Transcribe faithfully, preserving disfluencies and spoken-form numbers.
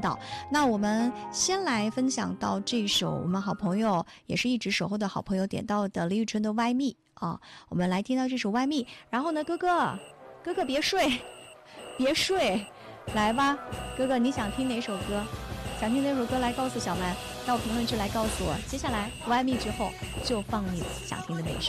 到。那我们先来分享到这首我们好朋友也是一直守候的好朋友点到的李宇春的《歪蜜》啊，我们来听到这首《歪蜜》。然后呢，哥哥，哥哥别睡，别睡，来吧，哥哥，你想听哪首歌？想听哪首歌来告诉小曼，到评论区来告诉我。接下来《歪蜜》之后就放你想听的那首。